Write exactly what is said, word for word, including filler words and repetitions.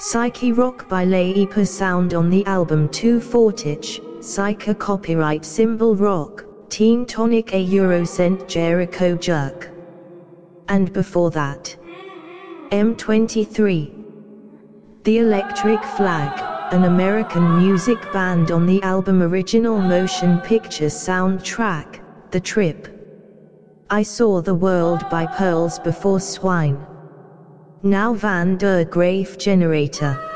Psyche Rock by Leipa Sound on the album Two Fortich, Psyche copyright Symbol Rock, Teen Tonic A Eurocent Jericho Jerk. And before that, M twenty-three. The Electric Flag, an American music band on the album Original Motion Picture Soundtrack, The Trip. I Saw the World by Pearls Before Swine. Now Van der Graaf Generator.